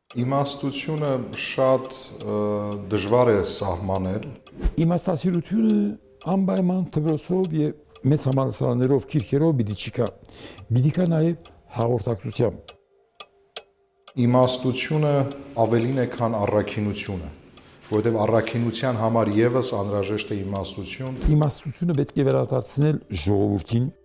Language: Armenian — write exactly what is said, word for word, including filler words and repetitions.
Իմաստությունը շատ դժվար է սահմանել։ Իմաստասիրությունը անպայման դրոսով եւ մեծ համալսարաններով, քիրքերով պիտի չկա։ Պիտի կա նաեւ հաղորդակցությամբ։ Իմաստությունը ավելին է, քան առաքինությունը, որովհետեւ առաքինության համար եւս անհրաժեշտ է իմաստություն։ Իմաստությունը պետք է վերադարձնել ժողովրդին,